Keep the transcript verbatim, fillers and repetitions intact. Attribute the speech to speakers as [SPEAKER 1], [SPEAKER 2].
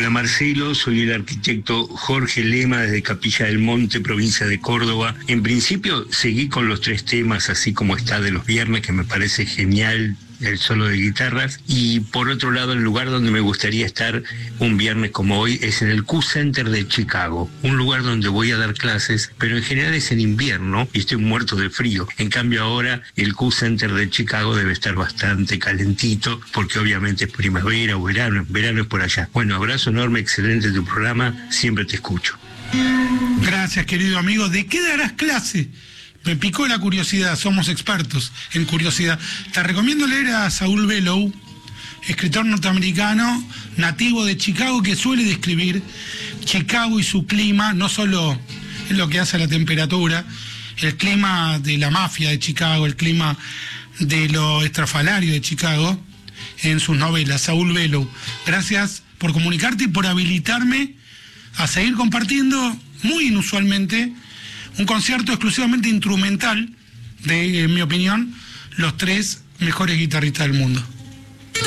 [SPEAKER 1] Hola Marcelo, soy el arquitecto Jorge Lema desde Capilla del Monte, provincia de Córdoba. En principio seguí con los tres temas así como está de los viernes, que me parece genial el solo de guitarras. Y por otro lado, el lugar donde me gustaría estar un viernes como hoy es en el Q Center de Chicago, un lugar donde voy a dar clases, pero en general es en invierno y estoy muerto de frío. En cambio ahora el Q Center de Chicago debe estar bastante calentito, porque obviamente es primavera o verano, verano es por allá. Bueno, abrazo enorme, excelente tu programa, siempre te escucho.
[SPEAKER 2] Gracias, querido amigo. ¿De qué darás clase? Me picó la curiosidad, somos expertos en curiosidad. Te recomiendo leer a Saul Bellow, escritor norteamericano, nativo de Chicago, que suele describir Chicago y su clima, no solo en lo que hace a la temperatura, el clima de la mafia de Chicago, el clima de lo estrafalario de Chicago, en sus novelas. Saul Bellow, gracias por comunicarte y por habilitarme a seguir compartiendo, muy inusualmente, un concierto exclusivamente instrumental de, en mi opinión, los tres mejores guitarristas del mundo.